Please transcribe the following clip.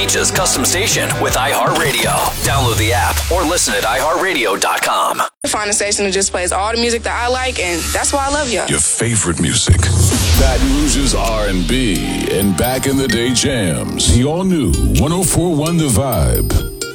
Beach's custom station with iHeartRadio. Download the app or listen at iHeartRadio.com. Find a station that just plays all the music that I like, and that's why I love you. Your favorite music. Baton Rouge's R&B and back in the day jams. The all new 104.1 The Vibe.